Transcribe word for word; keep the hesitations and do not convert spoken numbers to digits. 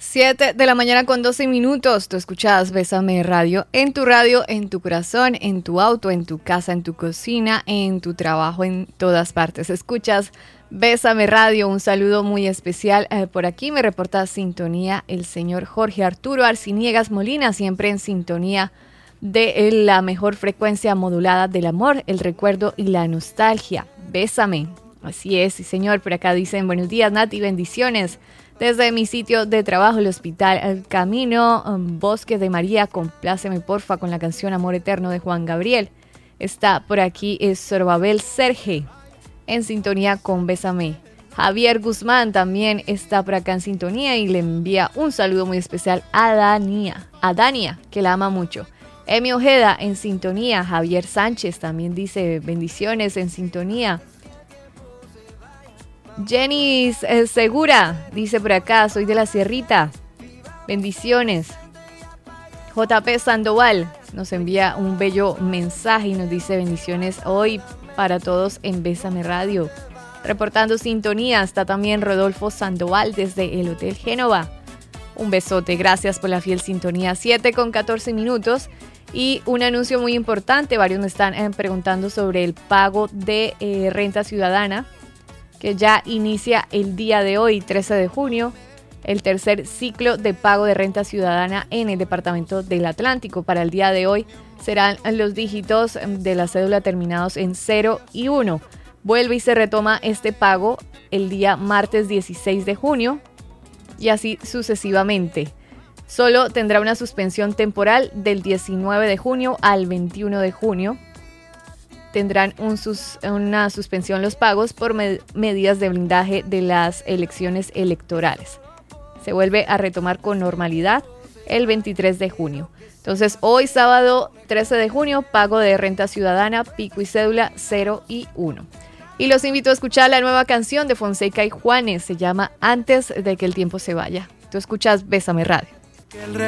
siete de la mañana con doce minutos. Tú escuchas Bésame Radio en tu radio, en tu corazón, en tu auto, en tu casa, en tu cocina, en tu trabajo, en todas partes. Escuchas Bésame Radio. Un saludo muy especial. Eh, por aquí me reporta sintonía el señor Jorge Arturo Arciniegas Molina, siempre en sintonía de la mejor frecuencia modulada del amor, el recuerdo y la nostalgia. Bésame. Así es, sí señor. Por acá dicen buenos días, Nati, bendiciones. Desde mi sitio de trabajo, el Hospital El Camino, um, Bosque de María, compláceme porfa con la canción Amor Eterno de Juan Gabriel. Está por aquí es Sorbabel Serge, en sintonía con Bésame. Javier Guzmán también está por acá en sintonía y le envía un saludo muy especial a Dania, a Dania, que la ama mucho. Emi Ojeda en sintonía. Javier Sánchez también dice bendiciones en sintonía. Jenny eh, Segura dice por acá, soy de la Sierrita, bendiciones. J P Sandoval nos envía un bello mensaje y nos dice bendiciones hoy para todos en Bésame Radio. Reportando sintonía está también Rodolfo Sandoval desde el Hotel Génova. Un besote, gracias por la fiel sintonía. siete con catorce minutos y un anuncio muy importante. Varios me están eh, preguntando sobre el pago de eh, renta ciudadana, que ya inicia el día de hoy, trece de junio, el tercer ciclo de pago de renta ciudadana en el departamento del Atlántico. Para el día de hoy serán los dígitos de la cédula terminados en cero y uno. Vuelve y se retoma este pago el día martes dieciséis de junio y así sucesivamente. Solo tendrá una suspensión temporal del diecinueve de junio al veintiuno de junio. Tendrán un sus, una suspensión los pagos por med- medidas de blindaje de las elecciones electorales. Se vuelve a retomar con normalidad el veintitrés de junio. Entonces, hoy sábado trece de junio, pago de renta ciudadana, pico y cédula cero y uno. Y los invito a escuchar la nueva canción de Fonseca y Juanes. Se llama Antes de que el tiempo se vaya. Tú escuchas Bésame Radio.